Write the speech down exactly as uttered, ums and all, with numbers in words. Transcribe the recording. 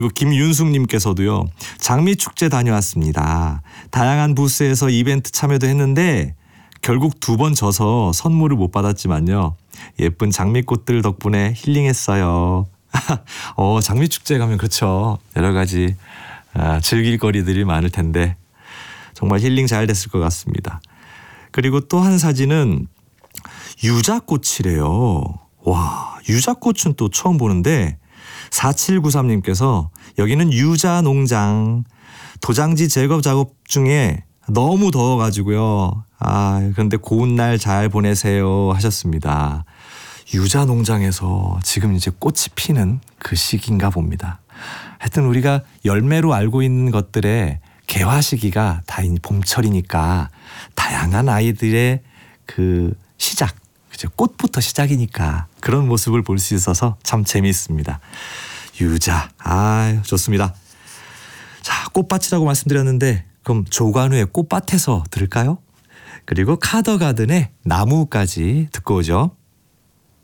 그리고 김윤숙님께서도요. 장미축제 다녀왔습니다. 다양한 부스에서 이벤트 참여도 했는데 결국 두 번 져서 선물을 못 받았지만요. 예쁜 장미꽃들 덕분에 힐링했어요. 어, 장미축제 가면 그렇죠. 여러 가지 아, 즐길 거리들이 많을 텐데 정말 힐링 잘 됐을 것 같습니다. 그리고 또 한 사진은 유자꽃이래요. 와, 유자꽃은 또 처음 보는데 사칠구삼님께서 여기는 유자농장 도장지 제거 작업 중에 너무 더워가지고요. 아, 그런데 고운 날 잘 보내세요 하셨습니다. 유자농장에서 지금 이제 꽃이 피는 그 시기인가 봅니다. 하여튼 우리가 열매로 알고 있는 것들의 개화 시기가 다 봄철이니까 다양한 아이들의 그 시작, 그죠? 꽃부터 시작이니까 그런 모습을 볼 수 있어서 참 재미있습니다. 유자, 아 좋습니다. 자, 꽃밭이라고 말씀드렸는데 그럼 조관우의 꽃밭에서 들을까요? 그리고 카더가든의 나무까지 듣고 오죠.